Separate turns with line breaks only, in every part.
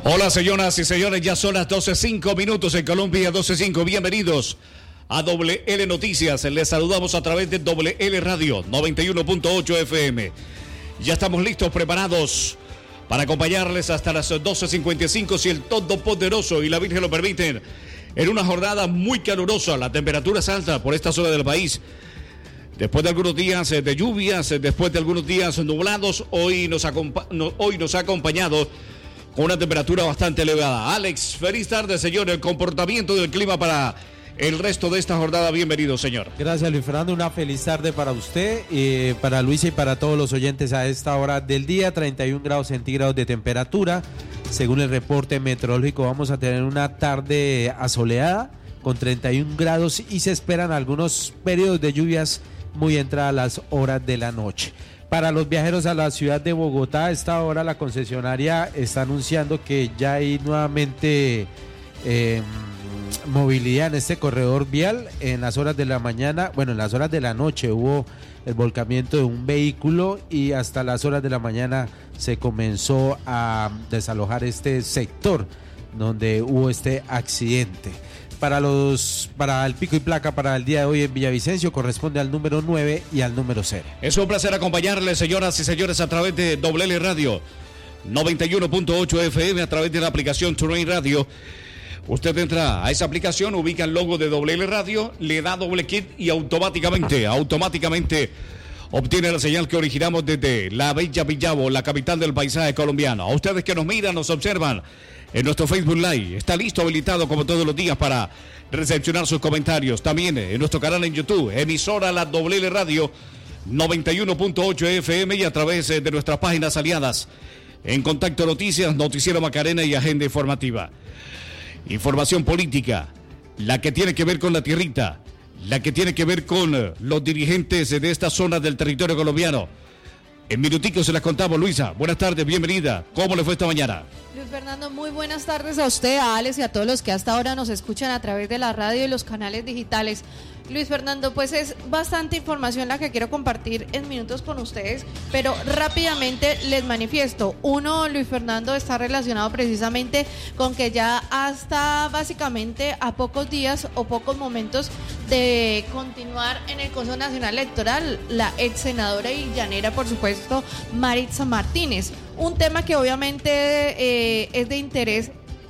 Hola señoras y señores, ya son las 12:05 en Colombia, 12:05. Bienvenidos a WL Noticias. Les saludamos a través de WL Radio 91.8 FM. Ya estamos listos, preparados para acompañarles hasta las 12:55 si el Todopoderoso y la Virgen lo permiten. En una jornada muy calurosa, la temperatura es alta por esta zona del país. Después de algunos días de lluvias, después de algunos días nublados, hoy nos ha acompañado con una temperatura bastante elevada. Alex, feliz tarde, señor. El comportamiento del clima para el resto de esta jornada. Bienvenido, señor.
Gracias, Luis Fernando. Una feliz tarde para usted, para Luisa y para todos los oyentes a esta hora del día. 31 grados centígrados de temperatura. Según el reporte meteorológico, vamos a tener una tarde asoleada con 31 grados y se esperan algunos periodos de lluvias muy entradas las horas de la noche. Para los viajeros a la ciudad de Bogotá, a esta hora la concesionaria está anunciando que ya hay nuevamente movilidad en este corredor vial. En las horas de la mañana, en las horas de la noche hubo el volcamiento de un vehículo y hasta las horas de la mañana se comenzó a desalojar este sector donde hubo este accidente. Para el pico y placa para el día de hoy en Villavicencio corresponde al número 9 y al número 0.
Es un placer acompañarles, señoras y señores, a través de WL Radio 91.8 FM, a través de la aplicación TuneIn Radio. Usted entra a esa aplicación, ubica el logo de WL Radio, le da doble clic y automáticamente obtiene la señal que originamos desde la bella Villavo, la capital del paisaje colombiano. A ustedes que nos miran, nos observan en nuestro Facebook Live, está listo, habilitado como todos los días para recepcionar sus comentarios. También en nuestro canal en YouTube, emisora La WL Radio 91.8 FM y a través de nuestras páginas aliadas en Contacto Noticias, Noticiero Macarena y Agenda Informativa. Información política, la que tiene que ver con la tierrita, la que tiene que ver con los dirigentes de esta zona del territorio colombiano. En minuticos se las contamos. Luisa, buenas tardes, bienvenida. ¿Cómo le fue esta mañana?
Luis Fernando, muy buenas tardes a usted, a Alex y a todos los que hasta ahora nos escuchan a través de la radio y los canales digitales. Luis Fernando, pues es bastante información la que quiero compartir en minutos con ustedes, pero rápidamente les manifiesto. Uno, Luis Fernando, está relacionado precisamente con que ya hasta básicamente a pocos días o pocos momentos de continuar en el Consejo Nacional Electoral, la ex senadora y llanera, por supuesto, Maritza Martínez. Un tema que obviamente es de interés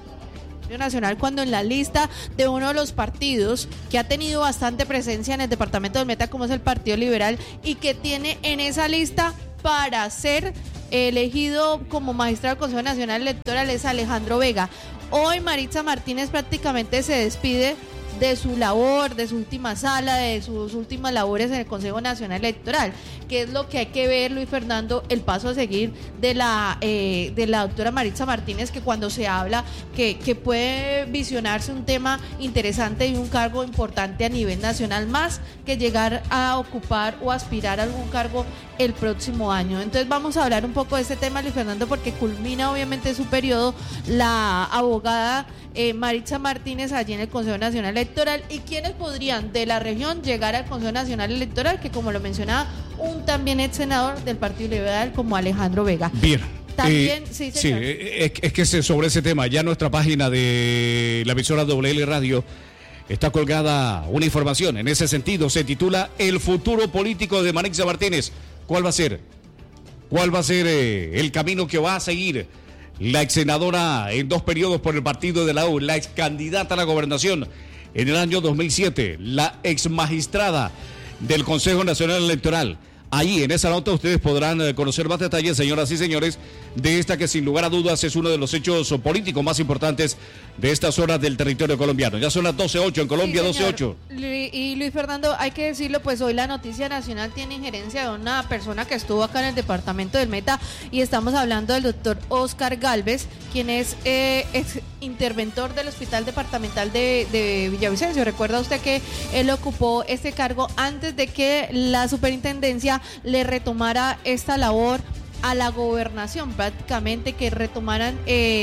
nacional cuando en la lista de uno de los partidos que ha tenido bastante presencia en el departamento del Meta, como es el Partido Liberal, y que tiene en esa lista para ser elegido como magistrado del Consejo Nacional Electoral, es Alejandro Vega. Hoy Maritza Martínez prácticamente se despide de su labor, de su última sala, de sus últimas labores en el Consejo Nacional Electoral, que es lo que hay que ver, Luis Fernando, el paso a seguir de la doctora Maritza Martínez, que cuando se habla que puede visionarse un tema interesante y un cargo importante a nivel nacional, más que llegar a ocupar o aspirar a algún cargo el próximo año. Entonces vamos a hablar un poco de este tema, Luis Fernando, porque culmina obviamente su periodo la abogada Maritza Martínez allí en el Consejo Nacional Electoral. ¿Y quiénes podrían de la región llegar al Consejo Nacional Electoral? Que, como lo mencionaba, un también ex senador del Partido Liberal como Alejandro Vega.
Bien.
También, sí, señor.
Sí, es que sobre ese tema, ya nuestra página de la emisora WL Radio está colgada una información en ese sentido. Se titula El futuro político de Maritza Martínez. ¿Cuál va a ser? ¿Cuál va a ser el camino que va a seguir la ex senadora en 2 periodos por el partido de la U, la ex candidata a la gobernación en el año 2007, la ex magistrada del Consejo Nacional Electoral? Ahí en esa nota ustedes podrán conocer más detalles, señoras y señores, de esta que sin lugar a dudas es uno de los hechos políticos más importantes de estas horas del territorio colombiano. Ya son las 12:08 en Colombia, sí, 12:08.
Y Luis Fernando, hay que decirlo, pues hoy la noticia nacional tiene injerencia de una persona que estuvo acá en el departamento del Meta, y estamos hablando del doctor Oscar Galvez, quien es ex interventor del Hospital Departamental de Villavicencio. Recuerda usted que él ocupó este cargo antes de que la superintendencia le retomara esta labor a la gobernación prácticamente que retomaran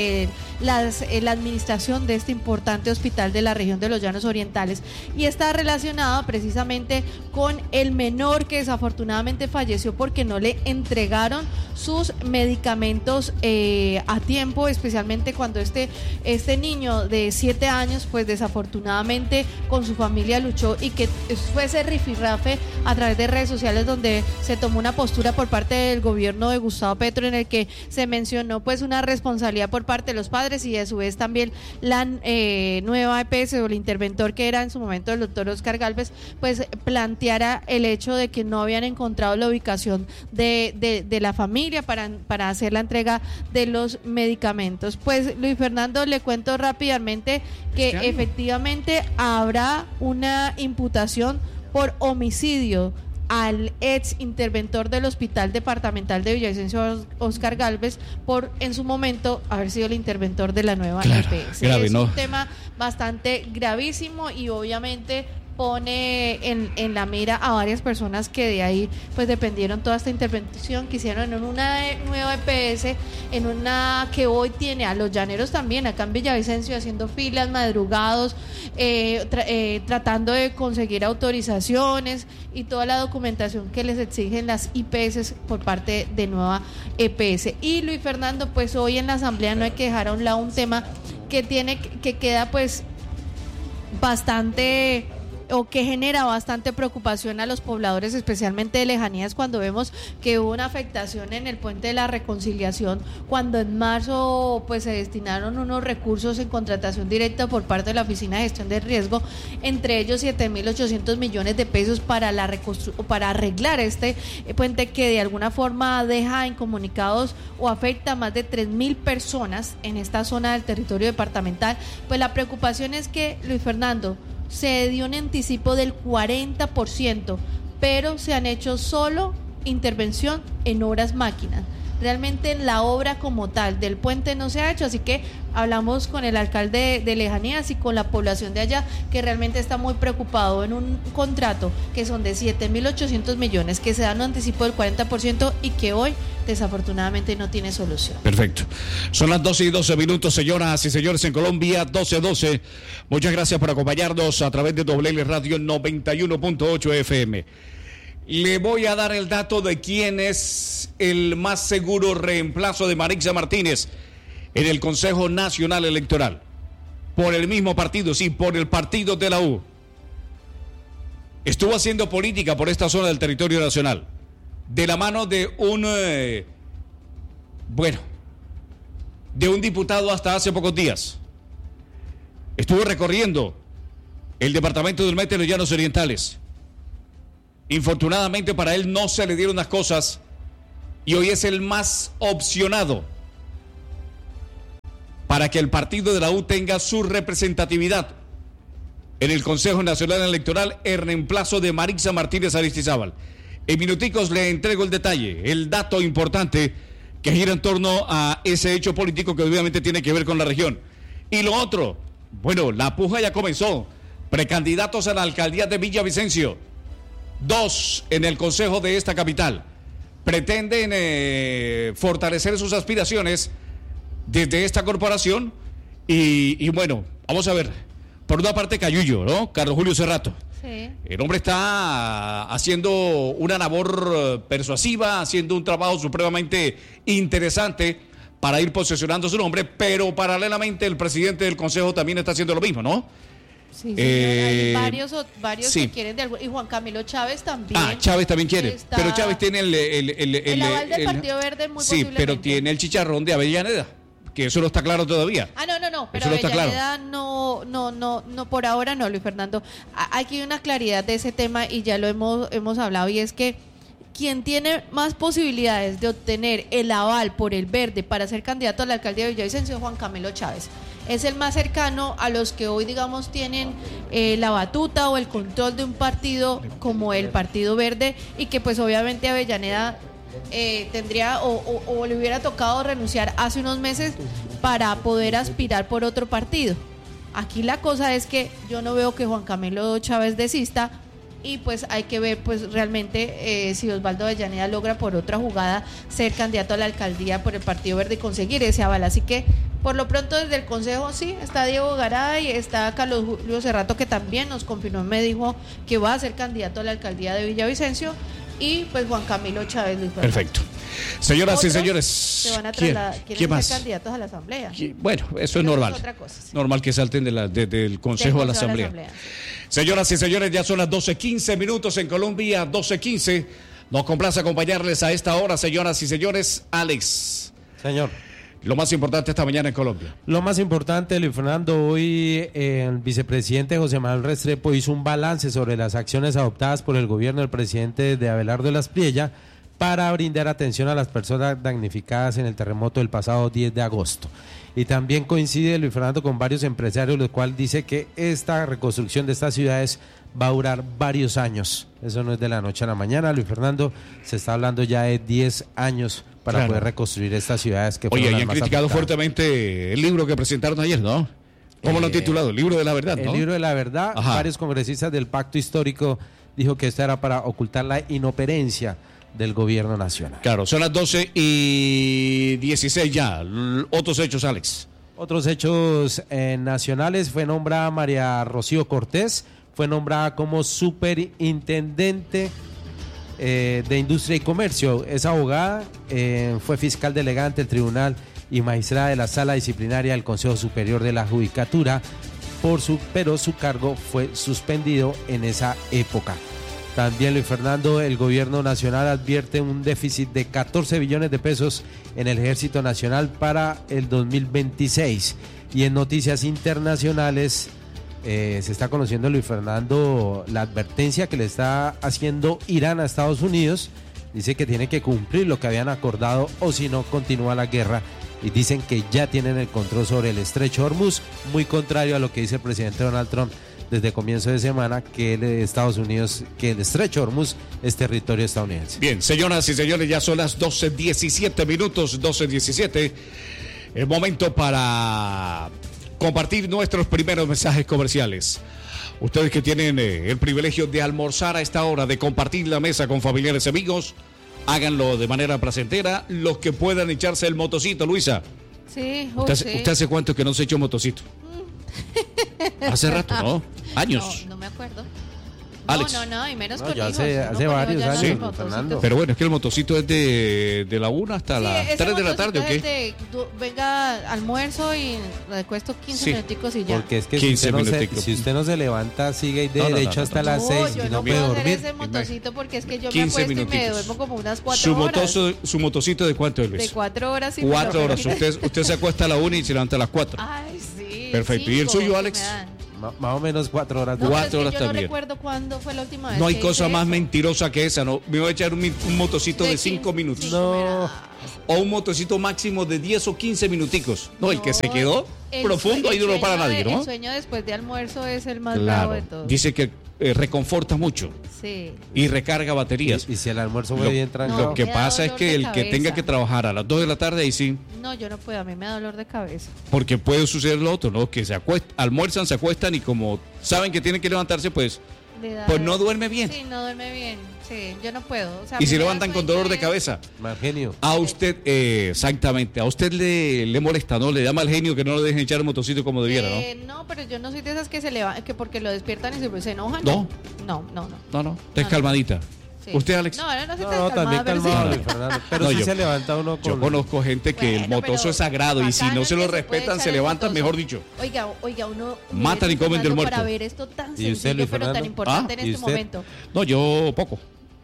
la administración de este importante hospital de la región de los Llanos Orientales, y está relacionado precisamente con el menor que desafortunadamente falleció porque no le entregaron sus medicamentos a tiempo, especialmente cuando este niño de 7 años pues desafortunadamente con su familia luchó, y que fue ese rifirrafe a través de redes sociales donde se tomó una postura por parte del gobierno de Gustavo Petro en el que se mencionó pues una responsabilidad por parte de los padres, y a su vez también la nueva EPS o el interventor que era en su momento el doctor Oscar Gálvez pues planteara el hecho de que no habían encontrado la ubicación de la familia para hacer la entrega de los medicamentos. Pues Luis Fernando, le cuento rápidamente que efectivamente habrá una imputación por homicidio al ex interventor del Hospital Departamental de Villavicencio, Oscar Gálvez, por en su momento haber sido el interventor de la nueva EPS.
Grave,
es
¿no?
Un tema bastante gravísimo y obviamente pone en la mira a varias personas que de ahí pues dependieron toda esta intervención que hicieron en una nueva EPS, en una que hoy tiene a los llaneros también acá en Villavicencio haciendo filas, madrugados, tratando de conseguir autorizaciones y toda la documentación que les exigen las IPS por parte de nueva EPS. Y Luis Fernando, pues hoy en la asamblea no hay que dejar a un lado un tema que queda pues bastante, o que genera bastante preocupación a los pobladores, especialmente de lejanías, cuando vemos que hubo una afectación en el Puente de la Reconciliación, cuando en marzo pues se destinaron unos recursos en contratación directa por parte de la Oficina de Gestión de Riesgo, entre ellos 7.800 millones de pesos para arreglar este puente que de alguna forma deja incomunicados o afecta a más de 3.000 personas en esta zona del territorio departamental. Pues la preocupación es que, Luis Fernando, se dio un anticipo del 40%, pero se han hecho solo intervención en obras máquinas. Realmente la obra como tal del puente no se ha hecho, así que hablamos con el alcalde de Lejanías y con la población de allá, que realmente está muy preocupado en un contrato que son de 7.800 millones, que se dan un anticipo del 40% y que hoy desafortunadamente no tiene solución.
Perfecto. Son las 12:12, señoras y señores, en Colombia, 12:12. Muchas gracias por acompañarnos a través de WL Radio 91.8 FM. Le voy a dar el dato de quién es el más seguro reemplazo de Marixa Martínez en el Consejo Nacional Electoral. Por el mismo partido, sí, por el partido de la U. Estuvo haciendo política por esta zona del territorio nacional, de la mano de de un diputado hasta hace pocos días. Estuvo recorriendo el departamento del Meta y los Llanos Orientales. Infortunadamente para él no se le dieron las cosas y hoy es el más opcionado para que el partido de la U tenga su representatividad en el Consejo Nacional Electoral en reemplazo de Marixa Martínez Aristizábal. En minuticos le entrego el detalle, el dato importante que gira en torno a ese hecho político que obviamente tiene que ver con la región. Y lo otro, la puja ya comenzó. Precandidatos a la alcaldía de Villavicencio, 2 en el consejo de esta capital, pretenden fortalecer sus aspiraciones desde esta corporación y vamos a ver, por una parte Cayullo, ¿no? Carlos Julio Cerrato.
Sí.
El hombre está haciendo una labor persuasiva, haciendo un trabajo supremamente interesante para ir posesionando su nombre, pero paralelamente el presidente del consejo también está haciendo lo mismo, ¿no?
Sí, hay varios
sí.
que quieren de algo, y Juan Camilo Chávez también.
Chávez también quiere, pero Chávez tiene
el aval del Partido Verde muy
sí,
posiblemente.
pero tiene el chicharrón de Avellaneda, que eso no está claro todavía.
No, pero
eso no está
Avellaneda
claro.
no, por ahora no, Luis Fernando. Aquí hay una claridad de ese tema y ya lo hemos hablado, y es que quien tiene más posibilidades de obtener el aval por el Verde para ser candidato a la alcaldía de Villavicencio es Juan Camilo Chávez. Es el más cercano a los que hoy, digamos, tienen la batuta o el control de un partido como el Partido Verde, y que pues obviamente Avellaneda tendría o le hubiera tocado renunciar hace unos meses para poder aspirar por otro partido. Aquí la cosa es que yo no veo que Juan Camilo Chávez desista, y pues hay que ver pues realmente si Osvaldo Avellaneda logra por otra jugada ser candidato a la alcaldía por el Partido Verde y conseguir ese aval. Así que por lo pronto desde el Consejo sí, está Diego Garay, está Carlos Julio Cerrato, que también nos confirmó, me dijo que va a ser candidato a la alcaldía de Villavicencio, y pues Juan Camilo Chávez Luis Fernando.
Perfecto. Señoras y señores,
se van a trasladar, quieren
más?
ser candidatos a la asamblea.
Bueno, eso es normal.
Es otra cosa, sí.
Normal que salten del Consejo a la Asamblea. Señoras y señores, ya son las 12:15 minutos en Colombia, 12:15. Nos complace acompañarles a esta hora, señoras y señores. Alex.
Señor.
Lo más importante esta mañana en Colombia.
Lo más importante, Luis Fernando, hoy el vicepresidente José Manuel Restrepo hizo un balance sobre las acciones adoptadas por el gobierno del presidente de Abelardo Espriella para brindar atención a las personas damnificadas en el terremoto del pasado 10 de agosto. Y también coincide, Luis Fernando, con varios empresarios, los cuales dice que esta reconstrucción de estas ciudades va a durar varios años. Eso no es de la noche a la mañana, Luis Fernando, se está hablando ya de 10 años para poder reconstruir estas ciudades que fueron
Oye,
las
y han
más
criticado
afectadas.
fuertemente el libro que presentaron ayer, ¿no? ¿Cómo lo han titulado? El libro de la verdad, ¿no?
El libro de la verdad.
Ajá.
Varios congresistas del Pacto Histórico dijo que esto era para ocultar la inoperencia del gobierno nacional.
Claro, son las 12:16 ya. Otros hechos, Alex.
Otros hechos nacionales: fue nombrada María Rocío Cortés, fue nombrada como superintendente de Industria y Comercio. Es abogada, fue fiscal delegada ante el tribunal y magistrada de la Sala Disciplinaria del Consejo Superior de la Judicatura, pero su cargo fue suspendido en esa época. También, Luis Fernando, el gobierno nacional advierte un déficit de 14 billones de pesos en el Ejército Nacional para el 2026. Y en noticias internacionales, se está conociendo, Luis Fernando, la advertencia que le está haciendo Irán a Estados Unidos. Dice que tiene que cumplir lo que habían acordado o si no continúa la guerra, y dicen que ya tienen el control sobre el estrecho de Hormuz, muy contrario a lo que dice el presidente Donald Trump desde comienzo de semana, que el estrecho de Hormuz es territorio estadounidense.
Bien, señoras y señores, ya son las 12:17 minutos, 12:17. El momento para compartir nuestros primeros mensajes comerciales. Ustedes que tienen el privilegio de almorzar a esta hora, de compartir la mesa con familiares y amigos, háganlo de manera placentera. Los que puedan echarse el motocito, Luisa.
Sí,
¿Usted hace cuánto que no se echó motocito? Hace rato, ¿no? Años.
No me acuerdo.
Alex.
No, y menos
No,
con
ya
hijos.
hace
Uno
varios
ya no
años,
hace
Luis
motociclos.
Fernando.
Pero bueno, es que el motocito es de la 1 hasta las
ese
3 de la tarde, ¿o
motociclo
qué?
es venga, almuerzo y le cuesto 15
Sí.
minuticos y ya.
Porque es que
15 minuticos.
si usted no se levanta, sigue de
No,
derecho
no.
hasta las 6
yo
y no
no
puede
puedo hacer
dormir.
ese motocito porque es que yo me
15
acuesto y me
minuticos.
duermo como unas 4 horas.
Su motocito de cuánto es, Luis?
De 4 horas y
4 horas. Usted se acuesta a la 1 y se levanta a las 4.
Ay, sí.
Perfecto. ¿Y el
5
suyo,
que
Alex?
me dan.
Más o menos 4 horas.
No, pero es
4
que
horas
yo
también.
no recuerdo cuándo fue la última vez.
No hay
que
cosa
hice
más
eso.
mentirosa que esa, ¿no? Me voy a echar un motocito de 5 minutos.
No.
O un motocito máximo de 10 o 15 minuticos. No, el que se quedó
el
profundo, ahí no lo para
sueño
nadie,
El
¿no?
sueño después de almuerzo es el más bravo
Claro.
de todos.
Dice que reconforta mucho
Sí.
y recarga baterías.
Y si el almuerzo fue
Lo-
bien trancado.
Lo que
me da
pasa es
dolor
que
de
el que tenga
cabeza.
que trabajar a las 2 de la tarde, ahí sí,
No, yo no puedo, a mí me da dolor de cabeza.
porque puede suceder lo otro, ¿no? Que almuerzan, se acuestan y como saben que tienen que levantarse, pues no duerme bien.
Sí, no duerme bien. Sí, yo no puedo. O sea,
Y
a
se
mí me da
levantan con
sueño
dolor de
es-
cabeza.
Mal genio.
A usted, exactamente, a usted le molesta, ¿no? Le da mal genio que no lo dejen echar el motocito como debiera, ¿no?
No, pero yo no soy de esas que se que porque lo despiertan y se enojan.
¿No?
No.
No, usted es
No.
calmadita.
Sí.
¿Usted, Alex?
No, ahora no soy
No,
tan
no,
calmada,
también
pero sí.
calmado, Luis Fernando. Pero
No,
sí
yo-
se levanta uno con...
Yo conozco gente que el
Bueno,
motoso
pero
es sagrado y si
bacano
no
es
se
que
lo
puede
respetan,
echar
se
el
levantan,
motoso.
mejor dicho.
Oiga, uno...
Matan y comen del muerto.
Para ver esto tan
¿Y usted,
sencillo,
Luis
pero tan
Fernando?
importante
¿Ah?
en
¿Y
este
usted?
momento.
No, yo poco.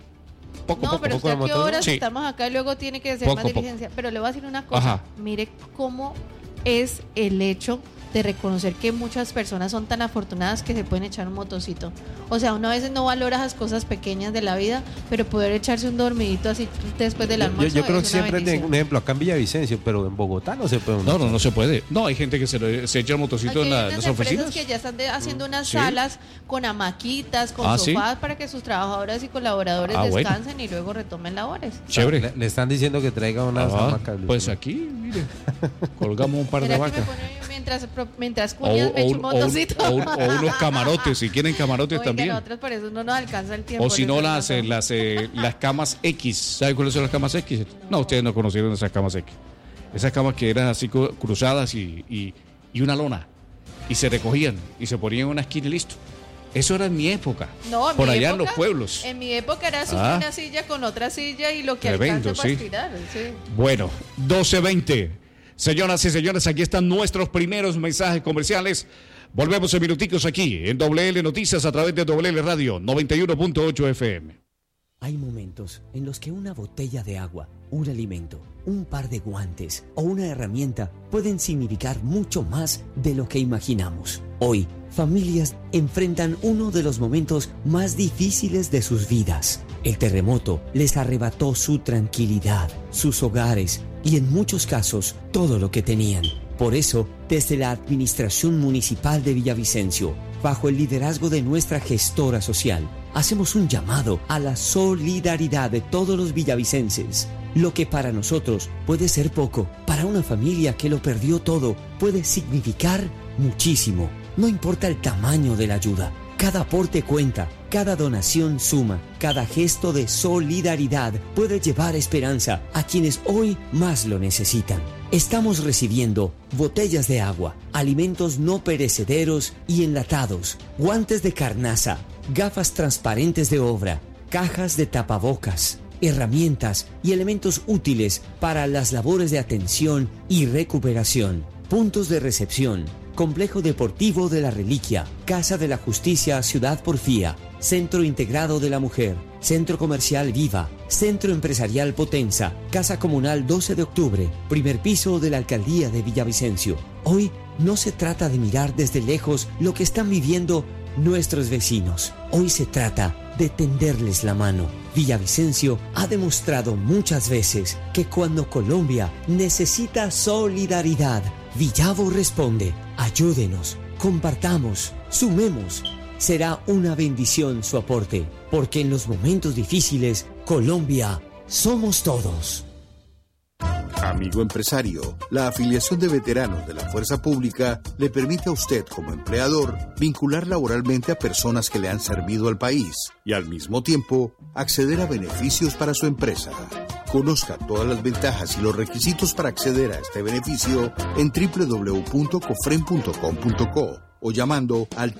Poco.
No, pero
poco
usted
de
a qué
motor,
horas
sí.
estamos acá y luego tiene que hacer
Poco,
más
poco.
diligencia. Pero le voy a decir una cosa.
Ajá.
Mire cómo es el hecho de reconocer que muchas personas son tan afortunadas que se pueden echar un motocito. O sea, uno a veces no valora esas cosas pequeñas de la vida, pero poder echarse un dormidito así después del almuerzo
Yo creo que
es una
siempre,
bendición.
un ejemplo, acá en Villavicencio, pero en Bogotá no se puede.
No se puede. No, hay gente que se echa el motocito
Aquí
en
hay
las
unas empresas
oficinas.
que ya están haciendo unas
Sí.
salas con hamaquitas, con
¿sí?
sofás para que sus trabajadoras y colaboradores
Bueno.
descansen y luego retomen labores.
Chévere.
Le están diciendo que traiga unas
Ah,
hamacas. Luis
pues
Fernando.
aquí, mire, colgamos un par de
¿Será que me
vacas.
pone mientras mientras cuñas me echo un montoncito.
O unos camarotes, si quieren camarotes.
Oigan,
también.
Nosotros por eso no nos alcanza el tiempo.
O si no, las camas X. ¿Saben cuáles son las camas X? No, ustedes no conocieron esas camas X. Esas camas que eran así cruzadas y una lona. Y se recogían y se ponían en una esquina y listo. Eso era en mi época.
No,
por allá en los pueblos.
En mi época era subir una silla con otra silla y lo que
tremendo,
alcanza para estirar. Sí.
Bueno, 12:20. Señoras y señores, aquí están nuestros primeros mensajes comerciales. Volvemos en minuticos aquí en WL Noticias a través de WL Radio 91.8 FM.
Hay momentos en los que una botella de agua, un alimento, un par de guantes o una herramienta pueden significar mucho más de lo que imaginamos. Hoy, familias enfrentan uno de los momentos más difíciles de sus vidas. El terremoto les arrebató su tranquilidad, sus hogares y en muchos casos todo lo que tenían. Por eso, desde la Administración Municipal de Villavicencio, bajo el liderazgo de nuestra gestora social, hacemos un llamado a la solidaridad de todos los villavicenses. Lo que para nosotros puede ser poco, para una familia que lo perdió todo, puede significar muchísimo. No importa el tamaño de la ayuda, cada aporte cuenta, cada donación suma, cada gesto de solidaridad puede llevar esperanza a quienes hoy más lo necesitan. Estamos recibiendo botellas de agua, alimentos no perecederos y enlatados, guantes de carnaza, gafas transparentes de obra, cajas de tapabocas, herramientas y elementos útiles para las labores de atención y recuperación, puntos de recepción, Complejo Deportivo de la Reliquia, Casa de la Justicia Ciudad Porfía, Centro Integrado de la Mujer, Centro Comercial Viva, Centro Empresarial Potenza, Casa Comunal 12 de Octubre, primer piso de la Alcaldía de Villavicencio. Hoy no se trata de mirar desde lejos lo que están viviendo nuestros vecinos. Hoy se trata de tenderles la mano. Villavicencio ha demostrado muchas veces que cuando Colombia necesita solidaridad, Villavo responde. Ayúdenos, compartamos, sumemos. Será una bendición su aporte, porque en los momentos difíciles, Colombia, somos todos.
Amigo empresario, la afiliación de veteranos de la Fuerza Pública le permite a usted como empleador vincular laboralmente a personas que le han servido al país y al mismo tiempo acceder a beneficios para su empresa. Conozca todas las ventajas y los requisitos para acceder a este beneficio en www.cofren.com.co o llamando al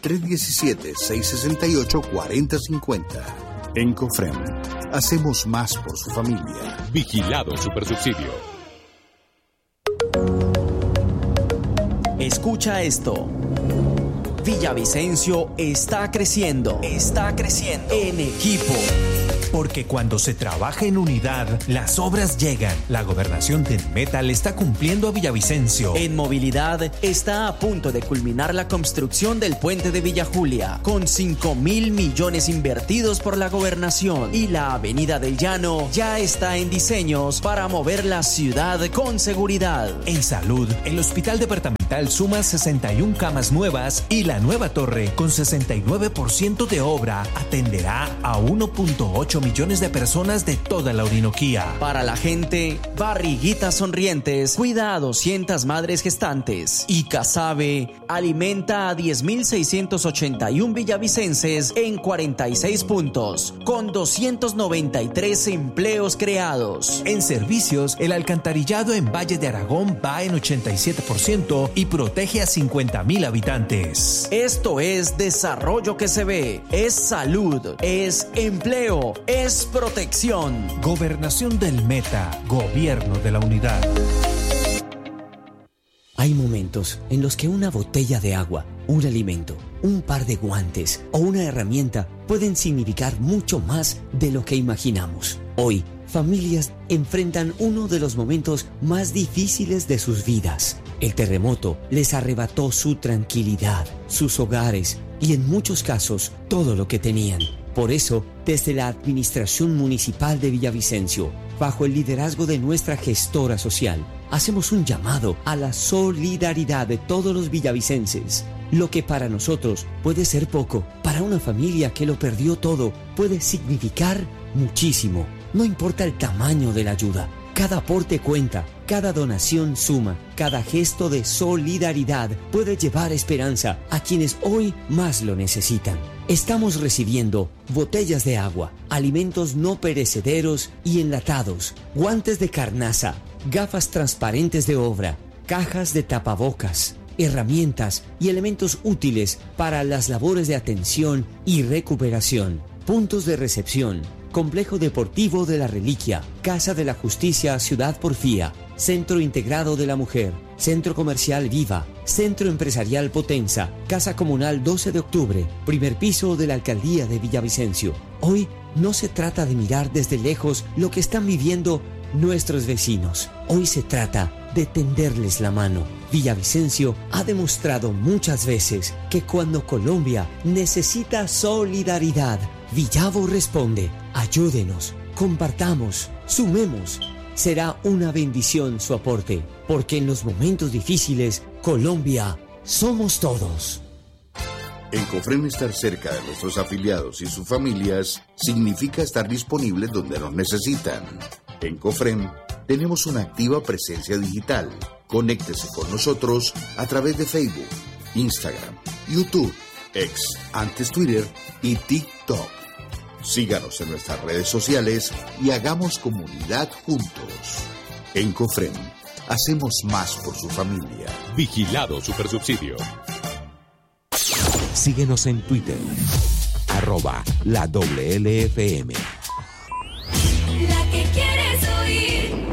317-668-4050. En Cofren, hacemos más por su familia.
Vigilado Supersubsidio.
Escucha esto. Villavicencio está creciendo. Está creciendo. En equipo. Porque cuando se trabaja en unidad, las obras llegan. La gobernación del Meta le está cumpliendo a Villavicencio.
En movilidad, está a punto de culminar la construcción del puente de Villa Julia, con 5.000 millones invertidos por la gobernación. Y la avenida del Llano ya está en diseños para mover la ciudad con seguridad.
En salud, el Hospital Departamental suma 61 camas nuevas y la nueva torre, con 69% de obra, atenderá a 1.8 millones de personas de toda la Orinoquía.
Para la gente, Barriguitas Sonrientes cuida a 200 madres gestantes y Casabe alimenta a 10.681 villavicenses en 46 puntos, con 293 empleos creados.
En servicios, el alcantarillado en Valle de Aragón va en 87% y protege a 50.000 habitantes.
Esto es desarrollo que se ve, es salud, es empleo, es protección.
Gobernación del Meta, Gobierno de la Unidad.
Hay momentos en los que una botella de agua, un alimento, un par de guantes o una herramienta pueden significar mucho más de lo que imaginamos. Hoy, familias enfrentan uno de los momentos más difíciles de sus vidas. El terremoto les arrebató su tranquilidad, sus hogares y en muchos casos todo lo que tenían. Por eso, desde la Administración Municipal de Villavicencio, bajo el liderazgo de nuestra gestora social, hacemos un llamado a la solidaridad de todos los villavicenses. Lo que para nosotros puede ser poco, para una familia que lo perdió todo, puede significar muchísimo. No importa el tamaño de la ayuda, cada aporte cuenta, Cada donación suma, cada gesto de solidaridad puede llevar esperanza a quienes hoy más lo necesitan. Estamos recibiendo botellas de agua, alimentos no perecederos y enlatados, guantes de carnaza, gafas transparentes de obra, cajas de tapabocas, herramientas y elementos útiles para las labores de atención y recuperación, puntos de recepción, Complejo Deportivo de la Reliquia, Casa de la Justicia Ciudad Porfía, Centro Integrado de la Mujer, Centro Comercial Viva, Centro Empresarial Potenza, Casa Comunal 12 de Octubre, primer piso de la Alcaldía de Villavicencio. Hoy no se trata de mirar desde lejos lo que están viviendo nuestros vecinos. Hoy se trata de tenderles la mano. Villavicencio ha demostrado muchas veces que cuando Colombia necesita solidaridad, Villavo responde. Ayúdenos, compartamos, sumemos. Será una bendición su aporte, porque en los momentos difíciles, Colombia somos todos.
En Cofrem, estar cerca de nuestros afiliados y sus familias significa estar disponibles donde nos necesitan. En Cofrem tenemos una activa presencia digital. Conéctese con nosotros a través de Facebook, Instagram, YouTube, X, antes Twitter y TikTok. Síganos en nuestras redes sociales y hagamos comunidad juntos. En Cofrem, hacemos más por su familia.
Vigilado Supersubsidio.
Síguenos en Twitter, @LaWLFM.
La que quieres oír.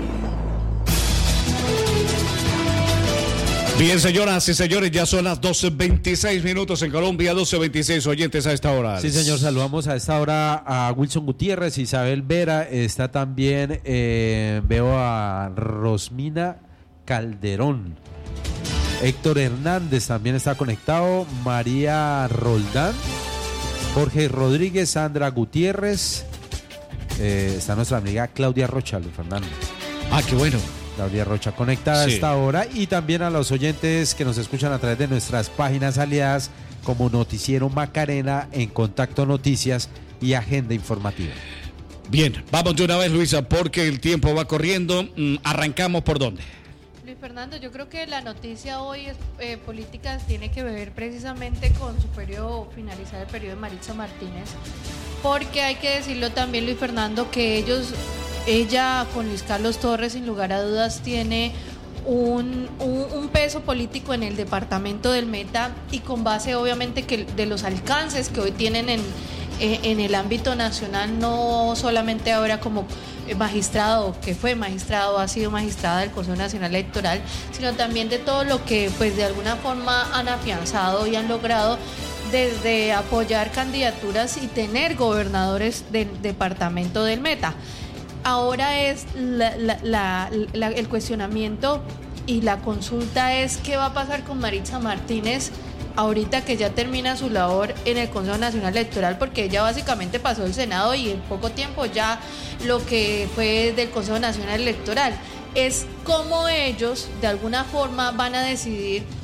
Bien, señoras y señores, ya son las 12:26 minutos en Colombia, 12:26 oyentes a esta hora.
Sí, señor, saludamos a esta hora a Wilson Gutiérrez, Isabel Vera, está también, veo a Rosmina Calderón, Héctor Hernández también está conectado, María Roldán, Jorge Rodríguez, Sandra Gutiérrez, está nuestra amiga Claudia Rocha, Luis Fernando.
Ah, qué bueno.
Claudia Rocha conectada a esta hora, y también a los oyentes que nos escuchan a través de nuestras páginas aliadas como Noticiero Macarena, En Contacto Noticias y Agenda Informativa.
Bien, vamos de una vez, Luisa, porque el tiempo va corriendo. ¿Arrancamos por dónde?
Luis Fernando, yo creo que la noticia hoy es políticas tiene que ver precisamente con su periodo, finalizar el periodo de Maritza Martínez, porque hay que decirlo también, Luis Fernando, que ella con Luis Carlos Torres sin lugar a dudas tiene un peso político en el departamento del Meta, y con base obviamente que de los alcances que hoy tienen en el ámbito nacional, no solamente ahora como magistrado, que fue magistrado, ha sido magistrada del Consejo Nacional Electoral, sino también de todo lo que pues de alguna forma han afianzado y han logrado desde apoyar candidaturas y tener gobernadores del departamento del Meta. Ahora es el cuestionamiento y la consulta es qué va a pasar con Maritza Martínez ahorita que ya termina su labor en el Consejo Nacional Electoral, porque ella básicamente pasó el Senado y en poco tiempo ya lo que fue del Consejo Nacional Electoral. Es cómo ellos de alguna forma van a decidir